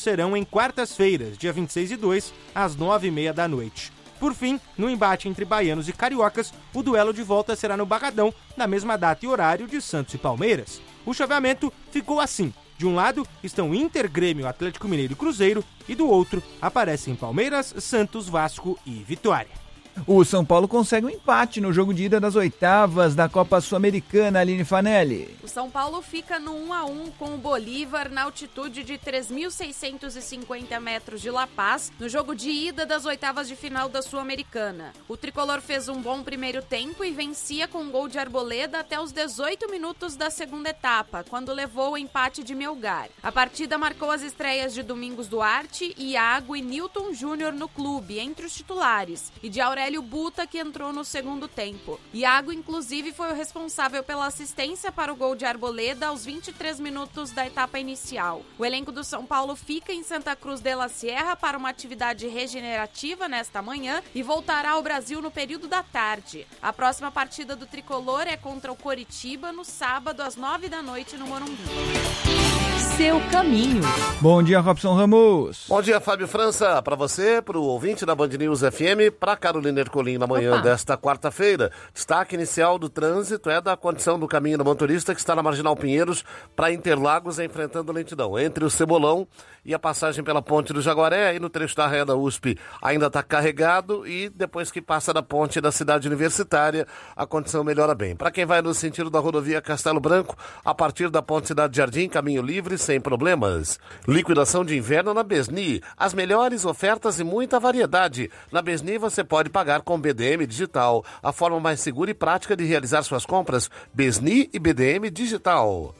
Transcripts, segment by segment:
serão em quartas-feiras, dia 26 e 2, às 9h30 da noite. Por fim, no embate entre baianos e cariocas, o duelo de volta será no Barradão, na mesma data e horário de Santos e Palmeiras. O chaveamento ficou assim. De um lado estão Inter, Grêmio, Atlético Mineiro e Cruzeiro, e do outro aparecem Palmeiras, Santos, Vasco e Vitória. O São Paulo consegue um empate no jogo de ida das oitavas da Copa Sul-Americana, Aline Fanelli. O São Paulo fica no 1-1 com o Bolívar na altitude de 3.650 metros de La Paz, no jogo de ida das oitavas de final da Sul-Americana. O tricolor fez um bom primeiro tempo e vencia com um gol de Arboleda até os 18 minutos da segunda etapa, quando levou o empate de Melgar. A partida marcou as estreias de Domingos Duarte, Iago e Nilton Júnior no clube, entre os titulares, e de Aurélio Buta, que entrou no segundo tempo. Iago, inclusive, foi o responsável pela assistência para o gol de Arboleda aos 23 minutos da etapa inicial. O elenco do São Paulo fica em Santa Cruz de la Sierra para uma atividade regenerativa nesta manhã e voltará ao Brasil no período da tarde. A próxima partida do tricolor é contra o Coritiba no sábado às 9 da noite no Morumbi. Seu caminho. Bom dia, Robson Ramos. Bom dia, Fábio França. Para você, para o ouvinte da Band News FM, para Carolina Ercolim na manhã desta quarta-feira. Destaque inicial do trânsito é da condição do caminho do motorista que está na Marginal Pinheiros para Interlagos, enfrentando lentidão entre o Cebolão e a passagem pela Ponte do Jaguaré. Aí no trecho da Raia da USP ainda está carregado e depois que passa da ponte da Cidade Universitária, a condição melhora bem. Para quem vai no sentido da rodovia Castelo Branco, a partir da Ponte Cidade Jardim, caminho livre, sem problemas. Liquidação de inverno na Besni. As melhores ofertas e muita variedade. Na Besni você pode pagar com BDM Digital. A forma mais segura e prática de realizar suas compras. Besni e BDM Digital.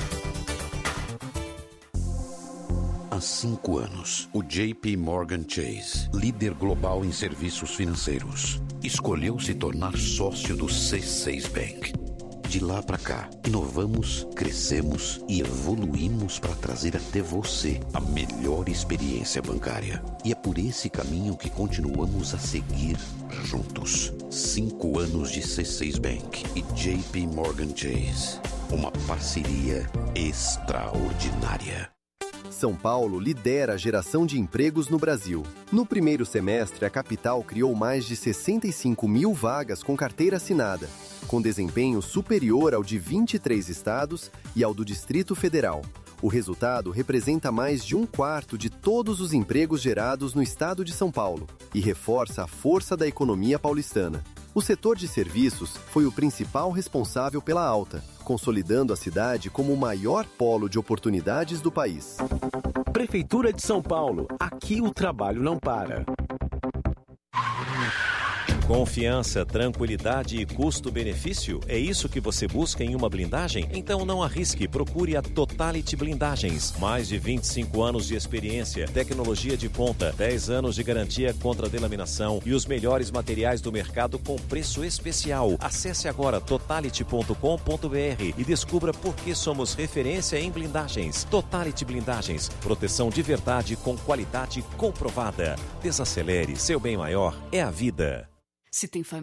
Há 5 anos, o JP Morgan Chase, líder global em serviços financeiros, escolheu se tornar sócio do C6 Bank. De lá para cá, inovamos, crescemos e evoluímos para trazer até você a melhor experiência bancária. E é por esse caminho que continuamos a seguir juntos. 5 anos de C6 Bank e JP Morgan Chase. Uma parceria extraordinária. São Paulo lidera a geração de empregos no Brasil. No primeiro semestre, a capital criou mais de 65 mil vagas com carteira assinada, com desempenho superior ao de 23 estados e ao do Distrito Federal. O resultado representa mais de 1/4 de todos os empregos gerados no estado de São Paulo e reforça a força da economia paulistana. O setor de serviços foi o principal responsável pela alta, consolidando a cidade como o maior polo de oportunidades do país. Prefeitura de São Paulo. Aqui o trabalho não para. Confiança, tranquilidade e custo-benefício? É isso que você busca em uma blindagem? Então não arrisque, procure a Totality Blindagens. Mais de 25 anos de experiência, tecnologia de ponta, 10 anos de garantia contra delaminação e os melhores materiais do mercado com preço especial. Acesse agora totality.com.br e descubra por que somos referência em blindagens. Totality Blindagens, proteção de verdade com qualidade comprovada. Desacelere, seu bem maior é a vida. Se tem família.